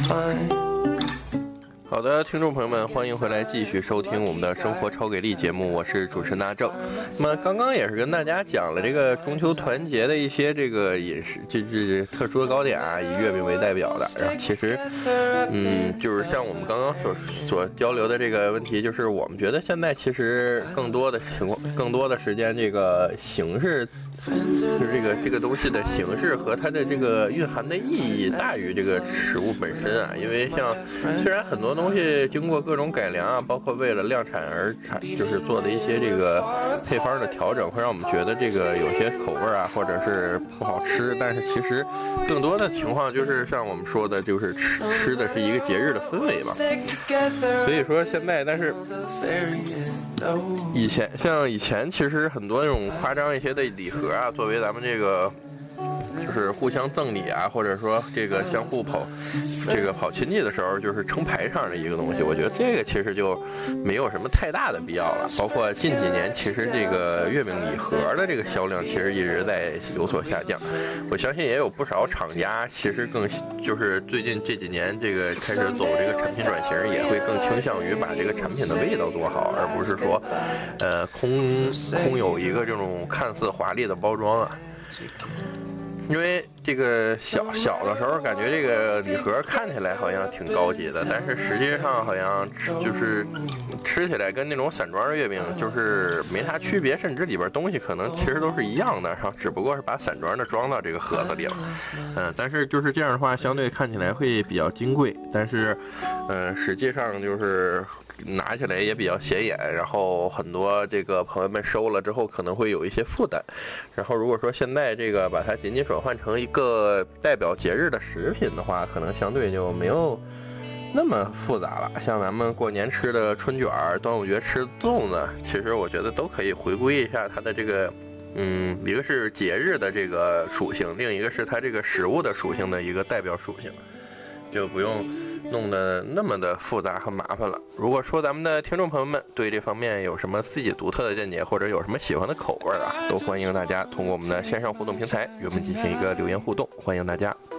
好的，听众朋友们，欢迎回来，继续收听我们的生活超给力节目，我是主持人大正。那么刚刚也是跟大家讲了这个中秋团结的一些这个饮食，就是特殊的糕点啊，以月饼为代表的。然后其实，就是像我们刚刚所交流的这个问题，就是我们觉得现在其实更多的时间，这个形式。就是这个东西的形式和它的这个蕴含的意义大于这个食物本身啊，因为像虽然很多东西经过各种改良啊，包括为了量产而就是做的一些这个配方的调整，会让我们觉得这个有些口味啊或者是不好吃，但是其实更多的情况就是像我们说的，就是吃的是一个节日的氛围嘛。所以说现在，但是以前其实很多那种夸张一些的礼盒啊，作为咱们这个就是互相赠礼啊，或者说这个相互跑亲戚的时候，就是称排场的一个东西。我觉得这个其实就没有什么太大的必要了。包括近几年，其实这个月饼礼盒的这个销量其实一直在有所下降。我相信也有不少厂家其实就是最近这几年这个开始走这个产品转型，也会更倾向于把这个产品的味道做好，而不是说空有一个这种看似华丽的包装啊。因为这个小的时候感觉这个礼盒看起来好像挺高级的，但是实际上好像就是吃起来跟那种散装的月饼就是没啥区别，甚至里边东西可能其实都是一样的，然后只不过是把散装的装到这个盒子里了。但是就是这样的话，相对看起来会比较金贵，但是实际上就是拿起来也比较显眼，然后很多这个朋友们收了之后可能会有一些负担。然后如果说现在这个把它仅仅转换成一个代表节日的食品的话，可能相对就没有那么复杂了。像咱们过年吃的春卷，端午节吃的粽子，其实我觉得都可以回归一下它的这个一个是节日的这个属性，另一个是它这个食物的属性的一个代表属性，就不用弄得那么的复杂和麻烦了。如果说咱们的听众朋友们对这方面有什么自己独特的见解，或者有什么喜欢的口味啊，都欢迎大家通过我们的线上互动平台与我们进行一个留言互动，欢迎大家。